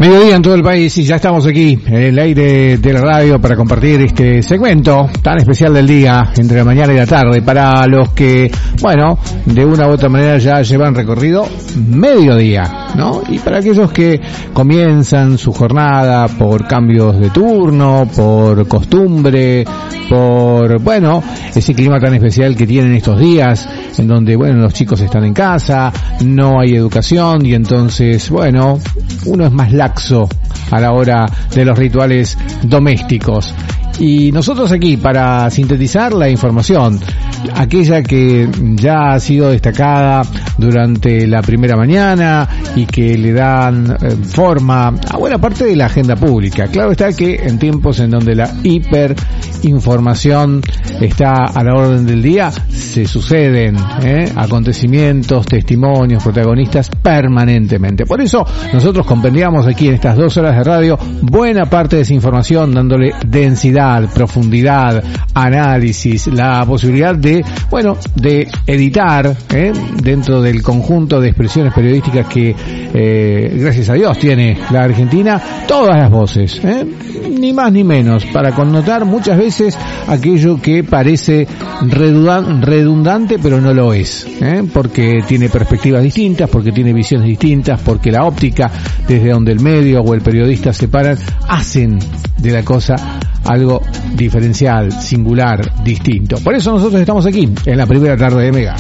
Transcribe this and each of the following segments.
Mediodía en todo el país y ya estamos aquí en el aire de la radio para compartir este segmento tan especial del día entre la mañana y la tarde para los que, bueno, de una u otra manera ya llevan recorrido mediodía, ¿no? Y para aquellos que comienzan su jornada por cambios de turno, por costumbre, por, bueno, ese clima tan especial que tienen estos días en donde, bueno, los chicos están en casa, no hay educación y entonces, bueno, uno es más laxo a la hora de los rituales domésticos. Y nosotros aquí para sintetizar la información, aquella que ya ha sido destacada durante la primera mañana y que le dan forma a buena parte de la agenda pública. Claro está que en tiempos en donde la hiperinformación está a la orden del día, se suceden acontecimientos, testimonios, protagonistas permanentemente. Por eso nosotros compendiamos aquí en estas 2 horas de radio buena parte de esa información, dándole densidad, profundidad, análisis, la posibilidad de, bueno, de editar dentro del conjunto de expresiones periodísticas que gracias a Dios tiene la Argentina, todas las voces, ni más ni menos, para connotar muchas veces aquello que parece redundante pero no lo es, porque tiene perspectivas distintas, porque tiene visiones distintas, porque la óptica desde donde el medio o el periodista se paran hacen de la cosa algo diferencial, singular, distinto. Por eso nosotros estamos aquí en la primera tarde de Mega.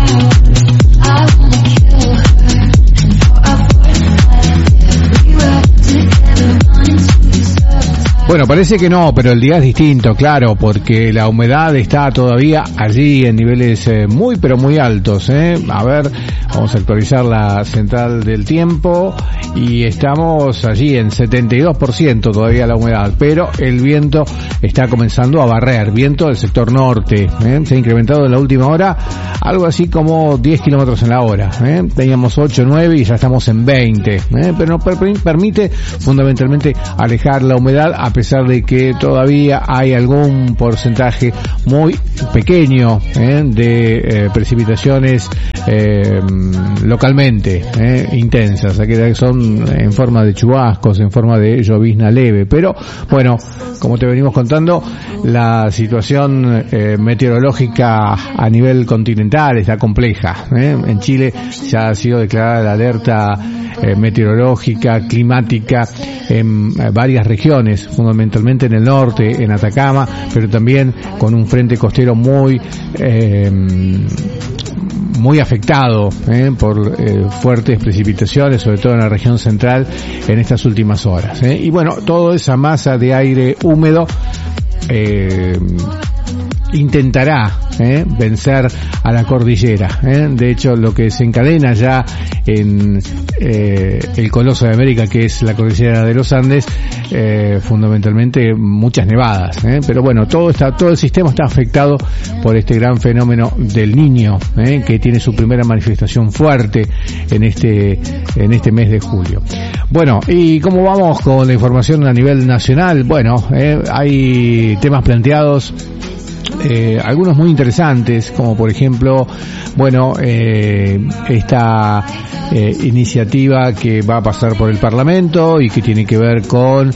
Bueno, parece que no, pero el día es distinto, claro, porque la humedad está todavía allí en niveles muy, pero muy altos, A ver, vamos a actualizar la central del tiempo y estamos allí en 72% todavía la humedad, pero el viento está comenzando a barrer, viento del sector norte, se ha incrementado en la última hora algo así como 10 kilómetros en la hora, teníamos 8, 9 y ya estamos en 20, pero nos permite fundamentalmente alejar la humedad a pesar de que todavía hay algún porcentaje muy pequeño de precipitaciones localmente intensas, que son en forma de chubascos, en forma de llovizna leve, pero bueno, como te venimos contando, la situación meteorológica a nivel continental está compleja. En Chile ya ha sido declarada la alerta meteorológica, climática en varias regiones, fundamentalmente en el norte, en Atacama, pero también con un frente costero muy afectado por fuertes precipitaciones, sobre todo en la región central en estas últimas horas. Y bueno, toda esa masa de aire húmedo intentará vencer a la cordillera. De hecho, lo que se encadena ya en el coloso de América, que es la cordillera de los Andes, fundamentalmente muchas nevadas, pero bueno, todo el sistema está afectado por este gran fenómeno del Niño, que tiene su primera manifestación fuerte en este mes de julio. Bueno, ¿y cómo vamos con la información a nivel nacional? Bueno, hay temas planteados, algunos muy interesantes, como por ejemplo, bueno, esta iniciativa que va a pasar por el Parlamento y que tiene que ver con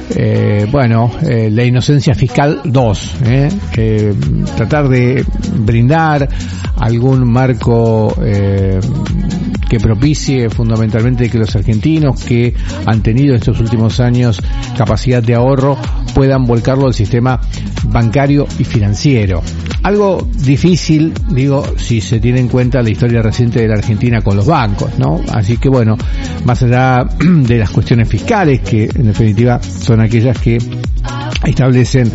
la inocencia fiscal 2, tratar de brindar algún marco que propicie fundamentalmente que los argentinos que han tenido en estos últimos años capacidad de ahorro puedan volcarlo al sistema bancario y financiero. Algo difícil, digo, si se tiene en cuenta la historia reciente de la Argentina con los bancos, ¿no? Así que bueno, más allá de las cuestiones fiscales, que en definitiva son aquellas que establecen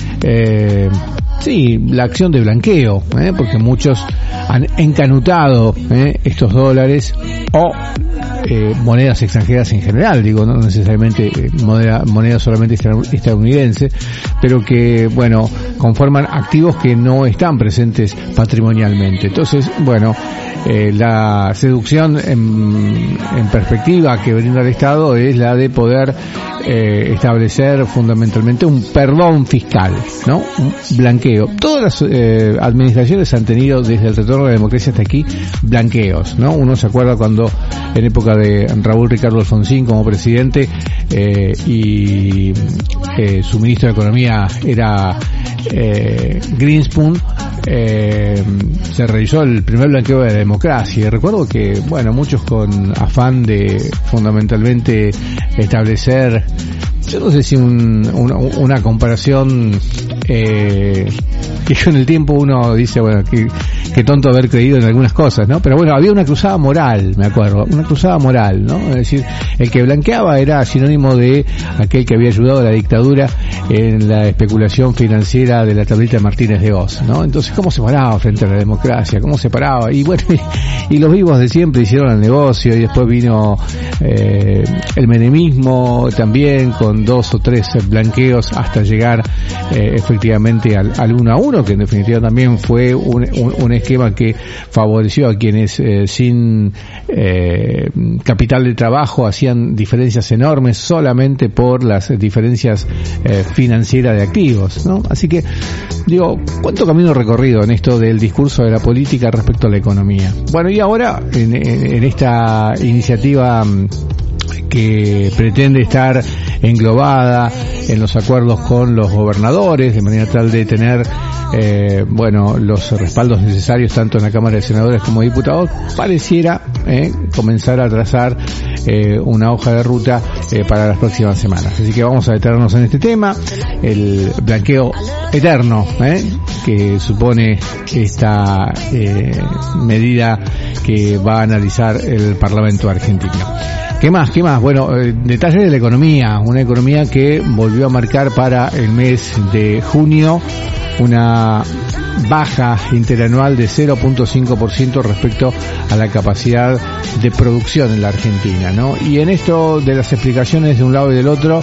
la acción de blanqueo, porque muchos han encanutado estos dólares o monedas extranjeras en general, digo, no necesariamente moneda solamente estadounidense, pero que, bueno, conforman activos que no están presentes patrimonialmente. Entonces, bueno, la seducción en perspectiva que brinda el Estado es la de poder establecer fundamentalmente un perdón fiscal, ¿no? Un blanqueo. Todas las administraciones han tenido desde el retorno de la democracia hasta aquí blanqueos, ¿no? Uno se acuerda cuando en época de Raúl Ricardo Alfonsín como presidente, y su ministro de Economía era Greenspoon, se realizó el primer blanqueo de la democracia. Y recuerdo que, bueno, muchos con afán de fundamentalmente establecer, yo no sé si una comparación, que en el tiempo uno dice, bueno, que tonto haber creído en algunas cosas, ¿no? Pero bueno, había una cruzada moral, me acuerdo, una cruzada moral, ¿no? Es decir, el que blanqueaba era sinónimo de aquel que había ayudado a la dictadura en la especulación financiera de la tablita de Martínez de Oz, ¿no? Entonces, ¿cómo se paraba frente a la democracia? ¿Cómo se paraba? Y bueno, y los vivos de siempre hicieron el negocio, y después vino el menemismo también, con 2 o 3 blanqueos hasta llegar efectivamente al 1-1, que en definitiva también fue un esquema que favoreció a quienes sin capital de trabajo hacían diferencias enormes solamente por las diferencias financieras de activos, ¿no? Así que, digo, ¿cuánto camino recorrido en esto del discurso de la política respecto a la economía? Bueno, y ahora en esta iniciativa que pretende estar englobada en los acuerdos con los gobernadores, de manera tal de tener los respaldos necesarios tanto en la Cámara de Senadores como de Diputados, pareciera comenzar a trazar una hoja de ruta para las próximas semanas. Así que vamos a detenernos en este tema, el blanqueo eterno que supone esta medida que va a analizar el Parlamento argentino. ¿Qué más? Bueno, detalles de la economía, una economía que volvió a marcar para el mes de junio una baja interanual de 0.5% respecto a la capacidad de producción en la Argentina, ¿no? Y en esto de las explicaciones de un lado y del otro,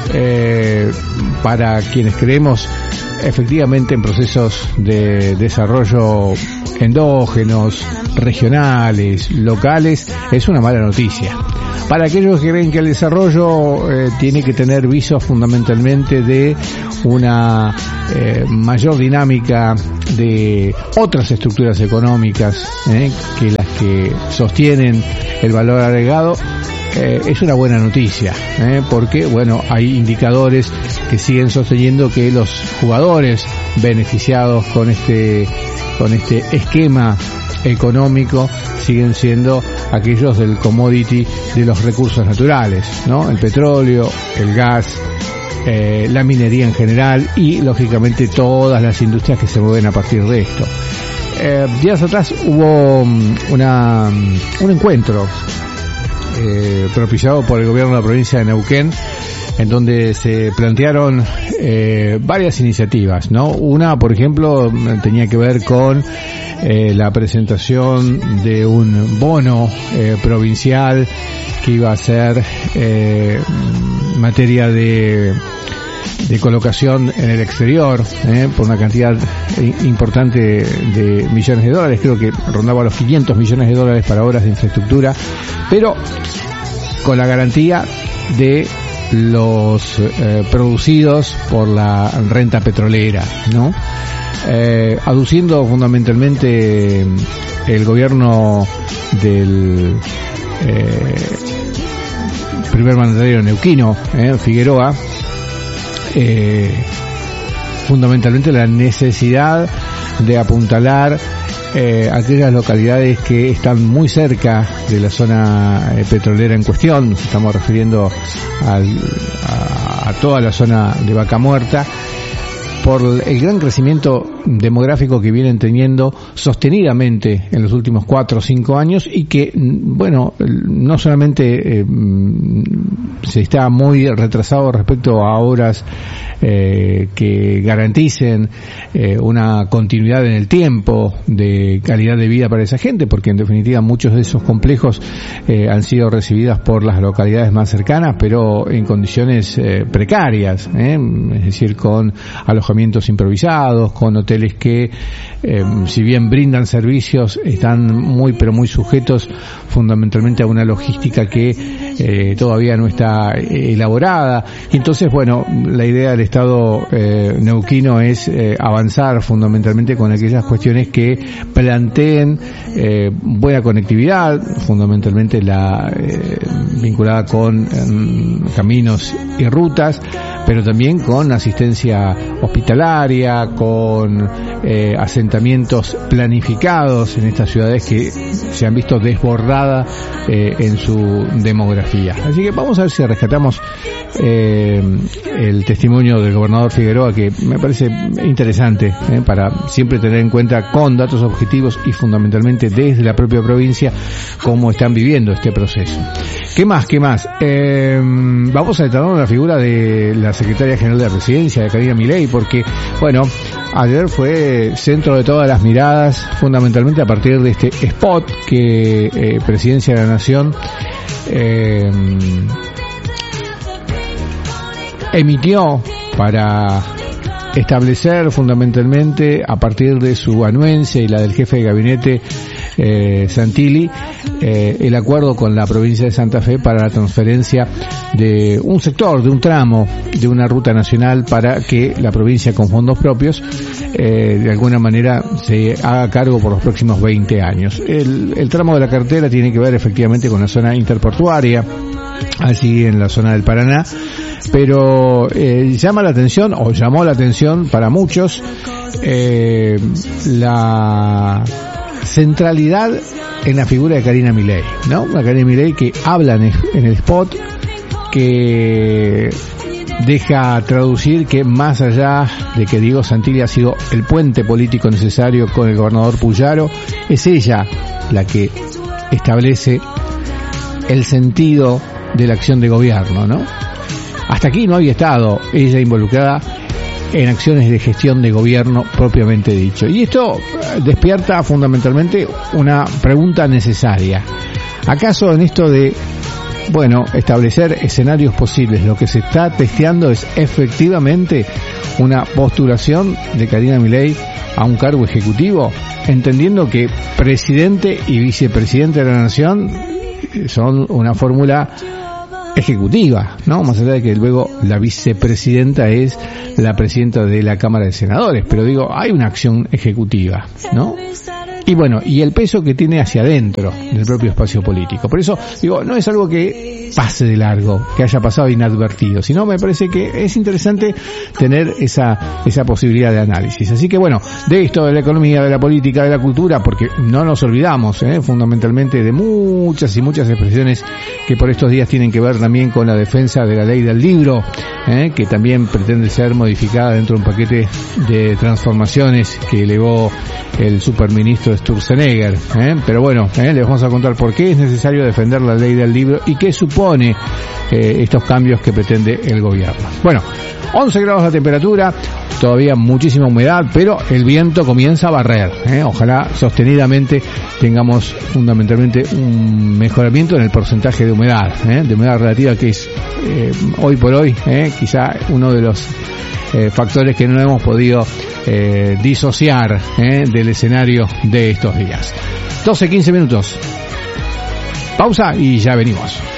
para quienes creemos efectivamente en procesos de desarrollo endógenos, regionales, locales, es una mala noticia. Para aquellos que creen que el desarrollo tiene que tener visos fundamentalmente de una mayor dinámica de otras estructuras económicas que las que sostienen el valor agregado, es una buena noticia, porque bueno, hay indicadores que siguen sosteniendo que los jugadores beneficiados con este esquema económico siguen siendo aquellos del commodity de los recursos naturales, ¿no? El petróleo, el gas, la minería en general y lógicamente todas las industrias que se mueven a partir de esto. Días atrás hubo un encuentro propiciado por el gobierno de la provincia de Neuquén, en donde se plantearon varias iniciativas, ¿no? Una, por ejemplo, tenía que ver con la presentación de un bono provincial que iba a ser materia de colocación en el exterior, por una cantidad importante de millones de dólares, creo que rondaba los 500 millones de dólares para obras de infraestructura, pero con la garantía de los producidos por la renta petrolera, ¿no? Aduciendo fundamentalmente el gobierno del primer mandatario neuquino, Figueroa, fundamentalmente la necesidad de apuntalar aquellas localidades que están muy cerca de la zona petrolera en cuestión. Nos estamos refiriendo a toda la zona de Vaca Muerta, por el gran crecimiento demográfico que vienen teniendo sostenidamente en los últimos 4 o 5 años y que, bueno, no solamente se está muy retrasado respecto a obras que garanticen una continuidad en el tiempo de calidad de vida para esa gente, porque en definitiva muchos de esos complejos han sido recibidas por las localidades más cercanas, pero en condiciones precarias, es decir, con alojamientos improvisados, con hoteles que, si bien brindan servicios, están muy pero muy sujetos fundamentalmente a una logística que todavía no está elaborada. Entonces, bueno, la idea del Estado neuquino es avanzar fundamentalmente con aquellas cuestiones que planteen buena conectividad, fundamentalmente la vinculada con caminos y rutas, pero también con asistencia hospitalaria, con asentamientos planificados en estas ciudades que se han visto desbordadas en su demografía. Así que vamos a ver si rescatamos el testimonio del gobernador Figueroa, que me parece interesante para siempre tener en cuenta con datos objetivos y fundamentalmente desde la propia provincia cómo están viviendo este proceso. ¿Qué más? Vamos a detallar la figura de la secretaria general de la Presidencia, de Karina Milei, porque, bueno, ayer fue centro de todas las miradas, fundamentalmente a partir de este spot que Presidencia de la Nación emitió para establecer fundamentalmente, a partir de su anuencia y la del jefe de gabinete Santilli, el acuerdo con la provincia de Santa Fe para la transferencia de un sector, de un tramo de una ruta nacional para que la provincia con fondos propios de alguna manera se haga cargo por los próximos 20 años. El tramo de la carretera tiene que ver efectivamente con la zona interportuaria, allí en la zona del Paraná, pero llamó la atención para muchos la centralidad en la figura de Karina Milei, ¿no? Una Karina Milei que habla en el spot, que deja traducir que más allá de que Diego Santilli ha sido el puente político necesario con el gobernador Puyaro, es ella la que establece el sentido de la acción de gobierno, ¿no? Hasta aquí no había estado ella involucrada en acciones de gestión de gobierno propiamente dicho. Y esto despierta fundamentalmente una pregunta necesaria. ¿Acaso en esto de, establecer escenarios posibles, lo que se está testeando es efectivamente una postulación de Karina Milei a un cargo ejecutivo, entendiendo que presidente y vicepresidente de la Nación son una fórmula ejecutiva, ¿no? Más allá de que luego la vicepresidenta es la presidenta de la Cámara de Senadores, pero hay una acción ejecutiva, ¿no? Y el peso que tiene hacia adentro del propio espacio político. Por eso, no es algo que pase de largo, que haya pasado inadvertido, sino me parece que es interesante tener esa posibilidad de análisis. Así que de esto, de la economía, de la política, de la cultura, porque no nos olvidamos, fundamentalmente de muchas y muchas expresiones que por estos días tienen que ver también con la defensa de la ley del libro, que también pretende ser modificada dentro de un paquete de transformaciones que elevó el superministro Sturzenegger, pero les vamos a contar por qué es necesario defender la ley del libro y qué supone estos cambios que pretende el gobierno. 11 grados de temperatura, todavía muchísima humedad, pero el viento comienza a barrer, ojalá sostenidamente tengamos fundamentalmente un mejoramiento en el porcentaje de humedad relativa, que es hoy por hoy quizá uno de los factores que no hemos podido disociar del escenario de estos días. 12-15 minutos. Pausa y ya venimos.